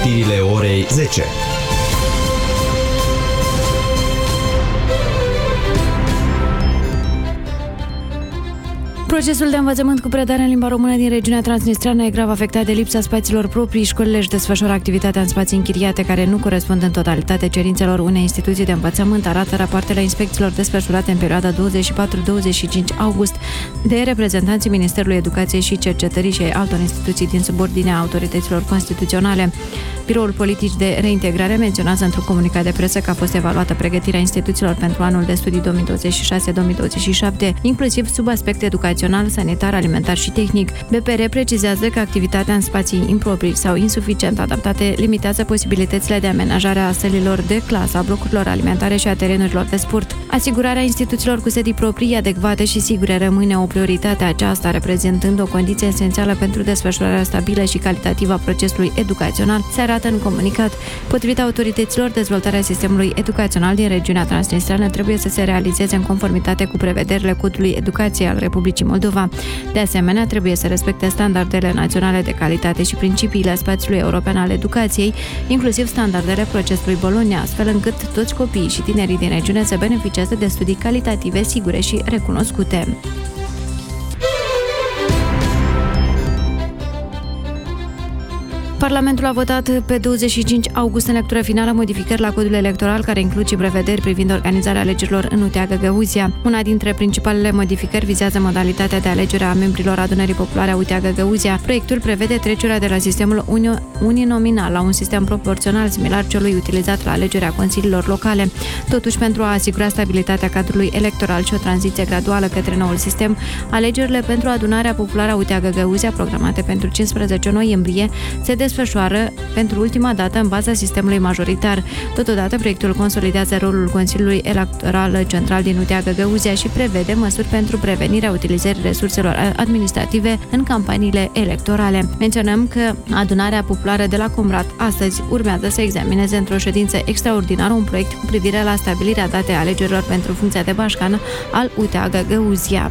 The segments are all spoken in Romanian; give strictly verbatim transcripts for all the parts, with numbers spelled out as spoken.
Știrile orei zece. Procesul de învățământ cu predare în limba română din regiunea transnistreană e grav afectat de lipsa spațiilor proprii. Școlile își desfășoară activitatea în spații închiriate care nu corespund în totalitate cerințelor unei instituții de învățământ, arată rapoartele inspecțiilor desfășurate în perioada douăzeci și patru douăzeci și cinci august de reprezentanții Ministerului Educației și Cercetării și altor instituții din subordinea autorităților constituționale. Biroul Politic de Reintegrare menționează într-un comunicat de presă că a fost evaluată pregătirea instituțiilor pentru anul de studii două mii douăzeci și șase două mii douăzeci și șapte, inclusiv sub aspect educațional, sanitar, alimentar și tehnic. B P R precizează că activitatea în spații improprii sau insuficient adaptate limitează posibilitățile de amenajare a sălilor de clasă, a blocurilor alimentare și a terenurilor de sport. Asigurarea instituțiilor cu sedii proprii adecvate și sigure rămâne o prioritate, aceasta reprezentând o condiție esențială pentru desfășurarea stabilă și calitativă a procesului educațional, se arată în comunicat. Potrivit autorităților, dezvoltarea sistemului educațional din regiunea transnistreană trebuie să se realizeze în conformitate cu prevederile Codului Educației al Republicii Moldova. De asemenea, trebuie să respecte standardele naționale de calitate și principiile spațiului european al educației, inclusiv standardele procesului Bologna, astfel încât toți copiii și tinerii din regiune să beneficieze de studii calitative, sigure și recunoscute. Parlamentul a votat pe douăzeci și cinci august în lectură finală modificări la codul electoral care includ și prevederi privind organizarea alegerilor în Uteagă Găuzia. Una dintre principalele modificări vizează modalitatea de alegere a membrilor Adunării Populare a Uteagă Găuzia. Proiectul prevede trecerea de la sistemul uninominal la un sistem proporțional similar celui utilizat la alegerea consiliilor locale. Totuși, pentru a asigura stabilitatea cadrului electoral și o tranziție graduală către noul sistem, alegerile pentru Adunarea Populară a Uteagă Găuzia, programate pentru cincisprezece noiembrie, se desfășoară pentru ultima dată în baza sistemului majoritar. Totodată, proiectul consolidează rolul Consiliului Electoral Central din Uteagă Găuzia și prevede măsuri pentru prevenirea utilizării resurselor administrative în campaniile electorale. Menționăm că Adunarea Populară de la Comrat astăzi urmează să examineze într-o ședință extraordinară un proiect cu privire la stabilirea datei alegerilor pentru funcția de bașcan al Uteagă Găuzia.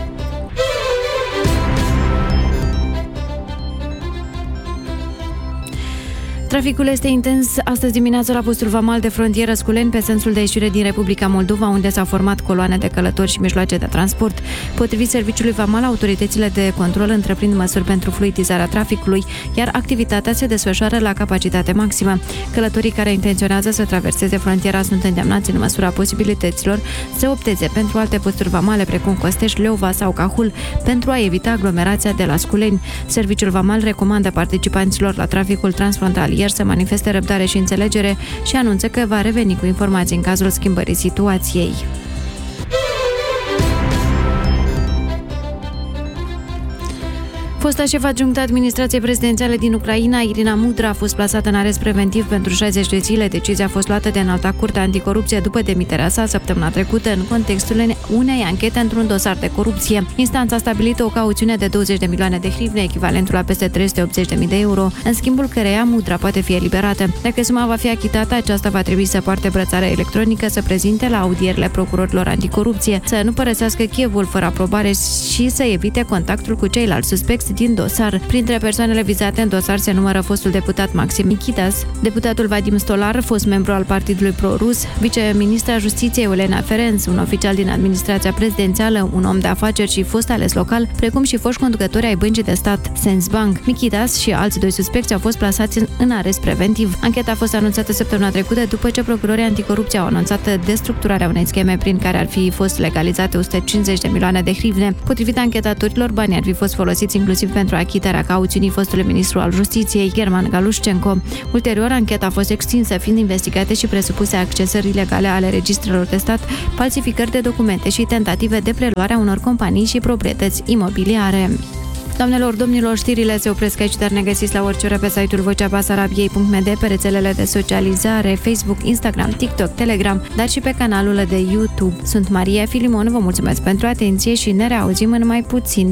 Traficul este intens astăzi dimineață la postul vamal de frontieră Sculeni, pe sensul de ieșire din Republica Moldova, unde s-au format coloane de călători și mijloace de transport. Potrivit serviciului vamal, autoritățile de control întreprind măsuri pentru fluidizarea traficului, iar activitatea se desfășoară la capacitate maximă. Călătorii care intenționează să traverseze frontiera sunt îndemnați în măsura posibilităților să opteze pentru alte posturi vamale, precum Costești, Leova sau Cahul, pentru a evita aglomerația de la Sculeni. Serviciul vamal recomandă participanților la traficul transfrontalier să manifeste răbdare și înțelegere și anunță că va reveni cu informații în cazul schimbării situației. Fosta șef adjunctă administrației prezidențiale din Ucraina, Irina Mudra, a fost plasată în arest preventiv pentru șaizeci de zile. Decizia a fost luată de Înalta Curte Anticorupție după demiterea sa săptămâna trecută în contextul unei anchete într-un dosar de corupție. Instanța a stabilit o cauțiune de douăzeci de milioane de hrivne, echivalentul la peste trei sute optzeci de mii de euro, în schimbul căreia Mudra poate fi eliberată. Dacă suma va fi achitată, aceasta va trebui să poarte brățară electronică, să prezinte la audierile procurorilor anticorupție, să nu părăsească Kievul fără aprobare și să evite contactul cu ceilalți suspecți din dosar. Printre persoanele vizate în dosar se numără fostul deputat Maxim Michitas, deputatul Vadim Stolar, fost membru al Partidului Pro-Rus, viceministra Justiției Olena Ferenc, un oficial din administrația prezidențială, un om de afaceri și fost ales local, precum și foști conducători ai băncii de stat Sensbank. Michitas și alți doi suspecți au fost plasați în arest preventiv. Ancheta a fost anunțată săptămâna trecută după ce procurorii anticorupție au anunțat destructurarea unei scheme prin care ar fi fost legalizate o sută cincizeci de milioane de hrivne. Potrivit anchetatorilor, banii ar fi fost folosiți inclusiv pentru achitarea cauțiunii fostului ministru al Justiției, German Galușcenco. Ulterior, ancheta a fost extinsă, fiind investigate și presupuse accesări ilegale ale registrelor de stat, falsificări de documente și tentative de preluare a unor companii și proprietăți imobiliare. Doamnelor, domnilor, știrile se opresc aici, dar ne găsiți la orice oră pe site-ul vocea basarabiei punct m d, pe rețelele de socializare, Facebook, Instagram, TikTok, Telegram, dar și pe canalul de YouTube. Sunt Maria Filimon, vă mulțumesc pentru atenție și ne reauzim în mai puțin